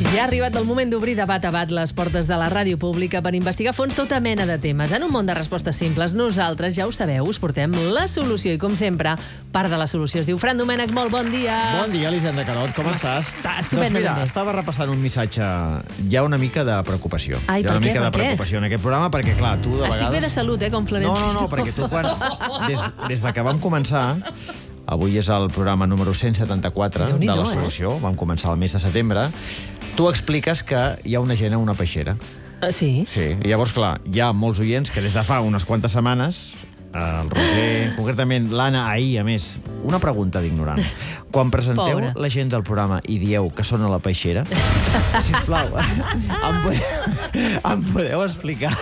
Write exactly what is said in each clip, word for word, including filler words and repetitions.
Ja ha arribat el moment d'obrir de bat a bat les portes de la ràdio pública per investigar a fons tota mena de temes. En un món de respostes simples, nosaltres, ja ho sabeu, us portem la solució. I, com sempre, part de la solució es diu Fran Domènech. Molt bon dia. Bon dia, Elisenda Carot. Com estàs? Està estupendament doncs mira, bé. estava repassant un missatge. Hi ha una mica de preocupació. Ai, Hi ha per una què, mica per de què? preocupació en aquest programa perquè, clar, tu de Estic vegades... bé de salut, eh, com Florentino. No, no, no, perquè tu quan... Des, des de que vam començar... Avui és el programa número cent setanta-quatre de la solució. Eh? Vam començar el mes de setembre. Tu expliques que hi ha una gent a una peixera. Uh, sí. Sí, i llavors, clar, hi ha molts oients que des de fa unes quantes setmanes, el Roger, concretament l'Anna, ahir, a més, una pregunta d'ignorant. Quan presenteu Pobre. la gent del programa i dieu que són a la peixera, sisplau, em podeu, em podeu explicar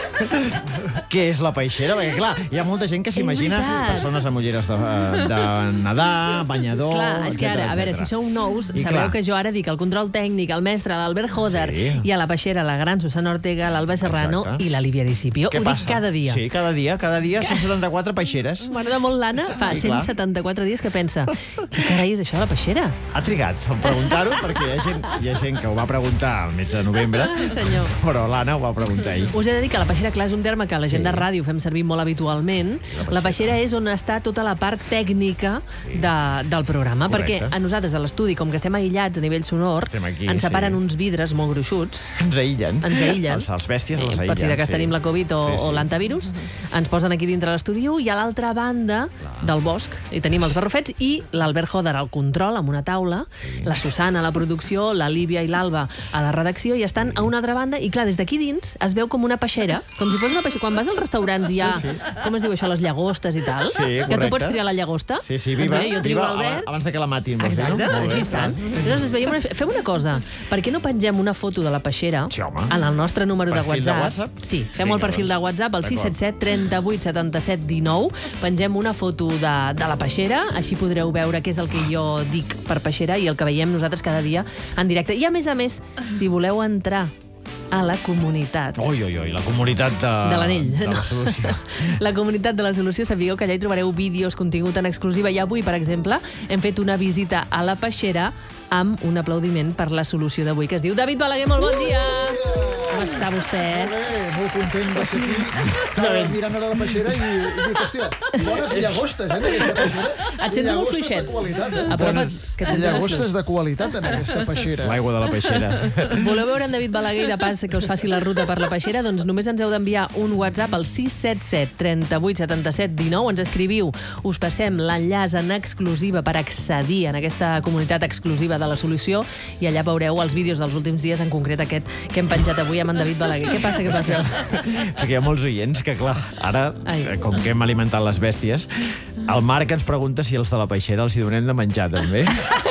què és la peixera? Perquè, clar, hi ha molta gent que s'imagina persones amb ulleres de, de nedar, banyador, Clar, és que ara, a veure, si sou nous, I sabeu clar. que jo ara dic el control tècnic, el mestre, l'Albert Joder, Sí. i a la peixera la gran Susana Ortega, l'Alba Serrano Exacte. i la Lívia Discipio. Què Ho dic passa? cada dia. Sí, cada dia, cada dia, cent setanta-quatre peixeres. M'agrada molt l'Anna, fa Sí, clar. cent setanta-quatre dies que pensa què carai és això de la peixera? Ha trigat en preguntar-ho, perquè hi ha, gent, hi ha gent que ho va preguntar al mes de novembre, Ai, senyor. però l'Anna ho va preguntar ahir. Us he de dir que la peixera, clar, és un terme que la gent Sí. de ràdio fem servir molt habitualment. peixera. La peixera és on està tota la part tècnica de, del programa, Correcte. perquè a nosaltres a l'estudi, com que estem aïllats a nivell sonor, Estem aquí, ens separen sí. uns vidres molt gruixuts. Ens aïllen. Ens aïllen. Els, els bèsties els Eh, aïllen. per si de cas sí. tenim la Covid o, Sí, sí. o l'antivirus, ens posen aquí dintre l'estudi i a l'altra banda Clar. del bosc hi tenim els barrufets i l'Albert Joder al control amb una taula, la Susana a la producció, la Lívia i l'Alba a la redacció i estan a una altra banda i clar, des d'aquí dins es veu com una peixera, com si fos una peixera. Quan vas als restaurants hi ha, Sí, sí. com es diu això, les llagostes i tal, Sí, que tu correcte. pots triar la llagosta. Sí, sí, viva. Doncs bé, jo trio viva l'Albert. abans de que la matin. vols dir, Exacte, no? Molt bé, així estan. clar. Aleshores, es veiem una... Fem una cosa, per què no pengem una foto de la peixera Sí, home. en el nostre número de Perfil de WhatsApp? WhatsApp? Sí, fem Vinga, el perfil doncs. de WhatsApp, el sis D'acord. set set, trenta-vuit, setanta-set, dinou. Pengem una foto de, de la peixera, així podreu veure què és el que jo dic per peixera i el que veiem nosaltres cada dia en directe. I, a més a més, si voleu entrar a la comunitat Ui, ui, ui, la comunitat de, de l'anell. de no. la solució. La comunitat de la solució, sapigueu que allà hi trobareu vídeos, contingut en exclusiva. I avui, per exemple, hem fet una visita a la peixera amb un aplaudiment per la solució d'avui, que es diu David Balaguer. Molt bon dia! Com està vostè? Molt bé, molt content de ser aquí. Estava mirant ara la peixera i, i dic, hòstia, bones llagostes, eh, en aquesta peixera. Et sents molt Llagostes fluixet. de qualitat, eh? Apropa't, que et sents Llagostes de qualitat en aquesta peixera. L'aigua de la peixera. Voleu veure en David Balaguer i de pas que us faci la ruta per la peixera? Doncs només ens heu d'enviar un WhatsApp al sis set set, trenta-vuit, setanta-set, dinou. Ens escriviu, us passem l'enllaç en exclusiva per accedir en aquesta comunitat exclusiva de la solució i allà veureu els vídeos dels últims dies, en concret aquest que hem penjat avui amb en David Balaguer. Què passa, què passa? Perquè hi ha molts oients que, clar, ara, Ai. eh, com que hem alimentat les bèsties, el Marc ens pregunta si els de la peixera els hi donem de menjar, també.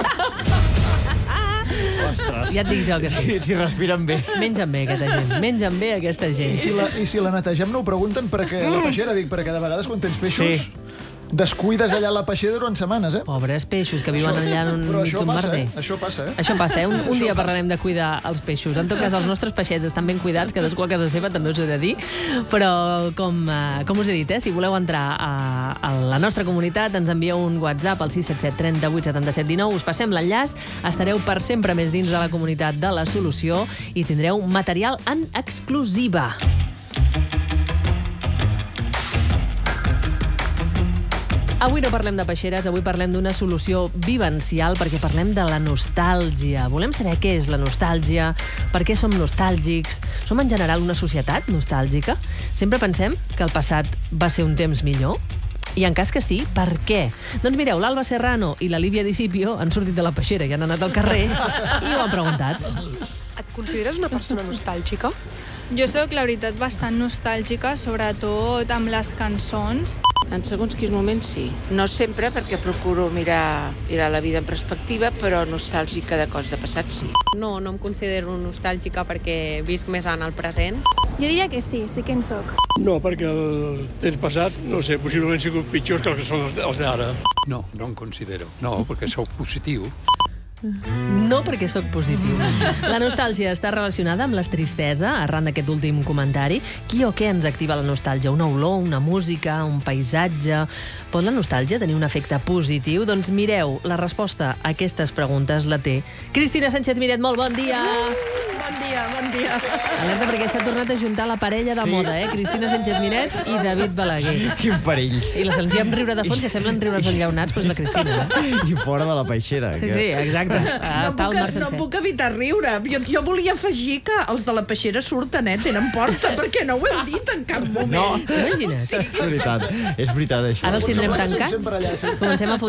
Ja et dic jo que sí. Si, si respiren bé. Mengen bé, aquesta gent. Mengen bé, aquesta I gent. si, la, I si la netegem no ho pregunten perquè la peixera, dic, perquè de vegades quan tens peixos Sí. descuides allà la peixera durant setmanes, eh? Pobres peixos que viuen allà en un Però mig això d'un passa, merder. eh? Això passa, eh? Això passa, eh? Un, un Això dia passa. parlarem de cuidar els peixos. En tot cas, els nostres peixets estan ben cuidats, cadascú a casa seva, també us ho he de dir. Però, com, eh, com us he dit, eh, si voleu entrar a, a la nostra comunitat, ens envieu un WhatsApp al sis set set, trenta-vuit, setanta-set, dinou. Us passem l'enllaç, estareu per sempre més dins de la comunitat de la solució i tindreu material en exclusiva. Avui no parlem de peixeres, avui parlem d'una solució vivencial perquè parlem de la nostàlgia. Volem saber què és la nostàlgia, per què som nostàlgics. Som en general una societat nostàlgica? Sempre pensem que el passat va ser un temps millor? I en cas que sí, per què? Doncs mireu, l'Alba Serrano i la Lívia Discipio han sortit de la peixera i han anat al carrer i ho han preguntat. Et consideres una persona nostàlgica? Jo sóc, la veritat, bastant nostàlgica, sobretot amb les cançons. En segons quins moments sí. No sempre, perquè procuro mirar, mirar la vida en perspectiva, però nostàlgica de coses de passat sí. No, no em considero nostàlgica perquè visc més en el present. Jo diria que sí, sí que en soc. No, perquè el temps passat, no sé, possiblement han sigut pitjors que els que són els d'ara. No, no em considero. No, perquè sóc positiu. No perquè sóc positiu. La nostàlgia està relacionada amb la tristesa, arran d'aquest últim comentari. Qui o què ens activa la nostàlgia? Una olor, una música, un paisatge? Pot la nostàlgia tenir un efecte positiu? Doncs mireu, la resposta a aquestes preguntes la té Cristina Sánchez Miret. Molt bon dia! Bon dia, bon dia. Alerta, perquè s'ha tornat a juntar la parella de Sí. moda, eh? Cristina Sánchez Miret i David Balaguer. Quin perill. I la sentíem riure de fons, que semblen riures enllaunats, però és la Cristina. Eh? I fora de la peixera. Sí, que- sí, exacte. Ah, No està al puc, mar no sencer. puc evitar riure. Jo, jo volia afegir que els de la peixera surten, eh? Tenen porta, perquè no ho hem dit en cap moment. No, T'imagines? és veritat, és veritat, això. Ara els tindrem Sempre tancats. allà, sí. Comencem a fotre